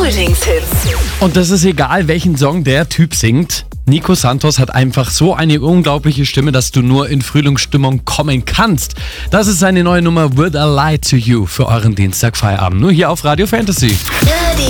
Frühlingshits. Und das ist egal, welchen Song der Typ singt. Nico Santos hat einfach so eine unglaubliche Stimme, dass du nur in Frühlingsstimmung kommen kannst. Das ist seine neue Nummer Would I Lie to You für euren Dienstagfeierabend. Nur hier auf Radio Fantasy.